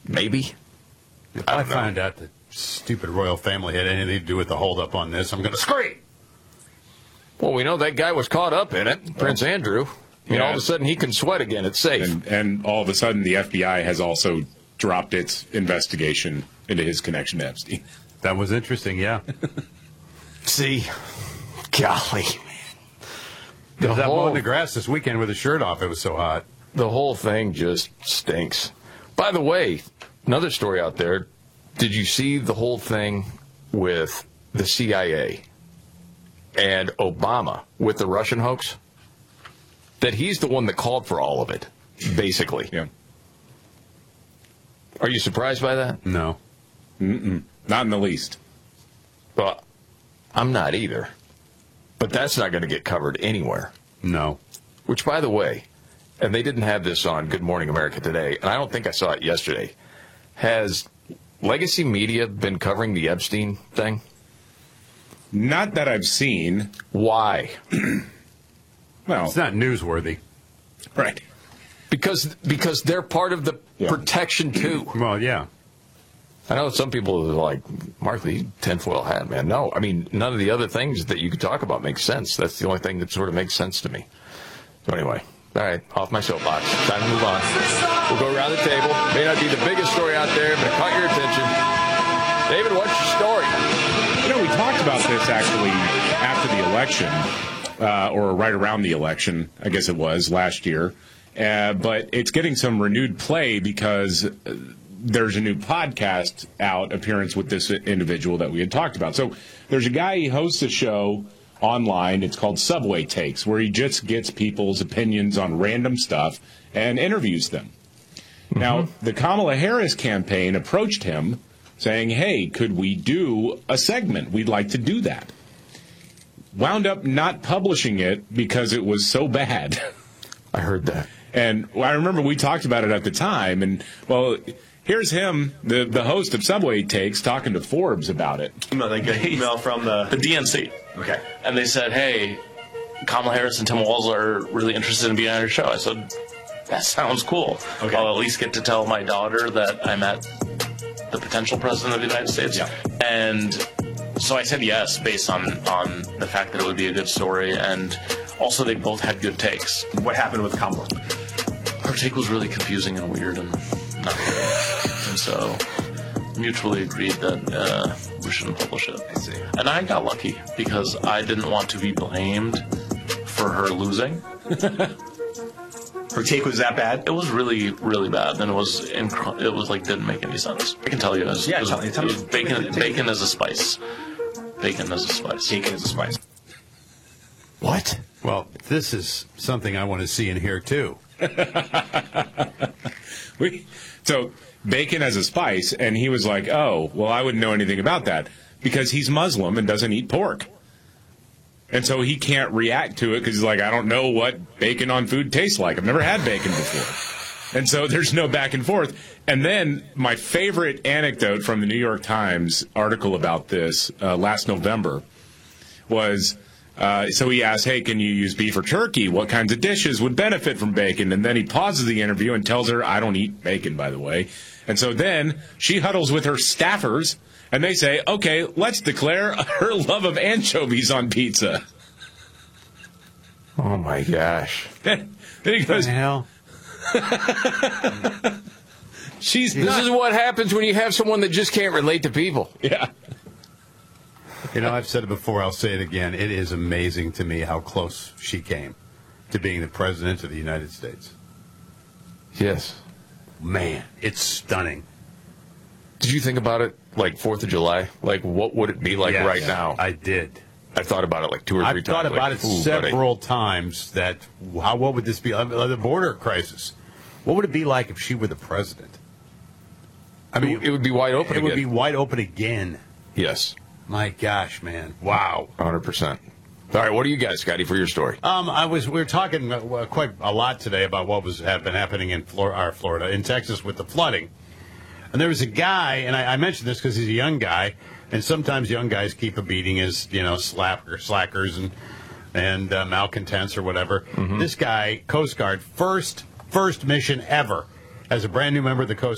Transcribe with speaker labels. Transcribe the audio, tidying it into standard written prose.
Speaker 1: Maybe.
Speaker 2: If I find out the stupid royal family had anything to do with the holdup on this, I'm going to scream.
Speaker 1: Well, we know that guy was caught up in it, Prince Andrew. I mean, all of a sudden he can sweat again. It's safe.
Speaker 3: And all of a sudden the FBI has also dropped its investigation into his connection to Epstein.
Speaker 2: That was interesting, yeah.
Speaker 1: See, golly, man.
Speaker 2: That one in the grass this weekend with his shirt off. It was so hot.
Speaker 1: The whole thing just stinks. By the way, another story out there. Did you see the whole thing with the CIA and Obama with the Russian hoax? That he's the one that called for all of it, basically.
Speaker 3: Yeah.
Speaker 1: Are you surprised by that?
Speaker 2: No.
Speaker 3: Not in the least.
Speaker 1: Well, I'm not either. But that's not going to get covered anywhere.
Speaker 2: No.
Speaker 1: Which, by the way, and they didn't have this on Good Morning America today, and I don't think I saw it yesterday. Has legacy media been covering the Epstein thing?
Speaker 3: Not that I've seen.
Speaker 1: Why?
Speaker 3: Well,
Speaker 2: it's not newsworthy.
Speaker 3: Right.
Speaker 1: Because they're part of the protection, too.
Speaker 2: Well, yeah.
Speaker 1: I know some people are like, Mark Lee, tinfoil hat, man. No, I mean, none of the other things that you could talk about make sense. That's the only thing that sort of makes sense to me. So anyway, all right, off my soapbox. Time to move on. We'll go around the table. May not be the biggest story out there, but it caught your attention. David, what's your story?
Speaker 3: You know, we talked about this actually after the election, or right around the election, I guess it was, last year. But it's getting some renewed play because there's a new podcast out, appearance with this individual that we had talked about. So there's a guy, he hosts a show online. It's called Subway Takes, where he just gets people's opinions on random stuff and interviews them. Mm-hmm. Now, the Kamala Harris campaign approached him saying, hey, could we do a segment? We'd like to do that. Wound up not publishing it because it was so bad.
Speaker 1: I heard that.
Speaker 3: And I remember we talked about it at the time. And, well, here's him, the host of Subway Takes, talking to Forbes about it.
Speaker 4: They get an email from the DNC.
Speaker 5: Okay.
Speaker 4: And they said, hey, Kamala Harris and Tim Walz are really interested in being on your show. I said, that sounds cool.
Speaker 5: Okay.
Speaker 4: I'll at least get to tell my daughter that I met the potential president of the United States.
Speaker 5: Yeah.
Speaker 4: And so I said yes, based on the fact that it would be a good story. And also they both had good takes.
Speaker 5: What happened with Kamala?
Speaker 4: Her take was really confusing and weird and not good. And so mutually agreed that we shouldn't publish it.
Speaker 5: I see.
Speaker 4: And I got lucky because I didn't want to be blamed for her losing.
Speaker 5: Her take was that bad?
Speaker 4: It was really, really bad, and it was like didn't make any sense. I can tell you,
Speaker 5: tell me.
Speaker 4: Bacon is a spice. Bacon is a spice.
Speaker 5: Bacon is a spice.
Speaker 1: What?
Speaker 2: Well, this is something I want to see and hear, too.
Speaker 3: So bacon as a spice, and he was like, oh, well, I wouldn't know anything about that because he's Muslim and doesn't eat pork. And so he can't react to it because he's like, I don't know what bacon on food tastes like. I've never had bacon before. And so there's no back and forth. And then my favorite anecdote from the New York Times article about this last November was, so he asked, hey, can you use beef or turkey? What kinds of dishes would benefit from bacon? And then he pauses the interview and tells her, I don't eat bacon, by the way. And so then she huddles with her staffers, and they say, okay, let's declare her love of anchovies on pizza.
Speaker 1: Oh, my gosh.
Speaker 3: Then he goes,
Speaker 2: What the hell?
Speaker 3: This
Speaker 1: is what happens when you have someone that just can't relate to people.
Speaker 3: Yeah.
Speaker 2: You know, I've said it before, I'll say it again. It is amazing to me how close she came to being the president of the United States.
Speaker 1: Yes.
Speaker 2: Man, it's stunning.
Speaker 1: Did you think about it like 4th of July? Like, what would it be like right now?
Speaker 2: I did.
Speaker 1: I thought about it like 2 or 3 times.
Speaker 2: I've thought about it several times that, what would this be? The border crisis. What would it be like if she were the president? I mean,
Speaker 1: it would be wide open
Speaker 2: again. It would be wide open again.
Speaker 1: Yes.
Speaker 2: My gosh, man. Wow.
Speaker 1: 100%. All right, what do you guys, Scotty, for your story?
Speaker 2: We were talking quite a lot today about what had been happening in Florida, in Texas with the flooding. And there was a guy, and I mentioned this because he's a young guy, and sometimes young guys keep a beating as, slackers and malcontents or whatever. Mm-hmm. This guy, Coast Guard, first mission ever as a brand new member of the Coast